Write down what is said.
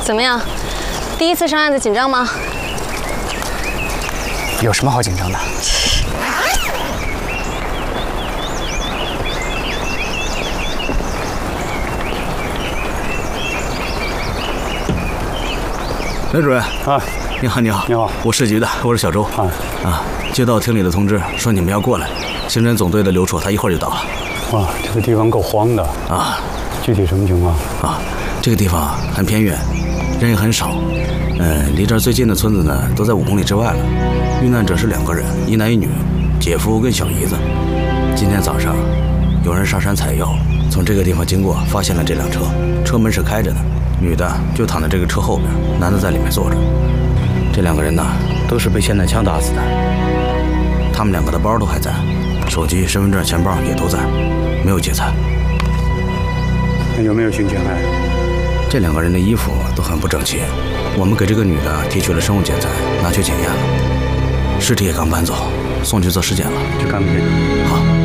怎么样？第一次上案子紧张吗？ 有什么好紧张的？ 雷主任啊， 你好，你好， 你好， 我市局的，我是小周。接到厅里的通知，说你们要过来，刑侦总队的刘处他一会儿就到了。 哇，这个地方够荒的啊！ 具体什么情况啊？这个地方很偏远，人也很少。离这儿最近的村子呢，都在5公里之外了。遇难者是2个人，一男一女，姐夫跟小姨子。今天早上，有人上山采药，从这个地方经过，发现了这辆车，车门是开着的，女的就躺在这个车后边，男的在里面坐着。这2个人呢，都是被霰弹枪打死的。他们2个的包都还在，手机、身份证、钱包也都在，没有劫财。 那有没有性侵害？ 这2个人的衣服都很不整齐，我们给这个女的提取了生物检材，拿去检验了。尸体也刚搬走，送去做尸检了。 去看看去。 好。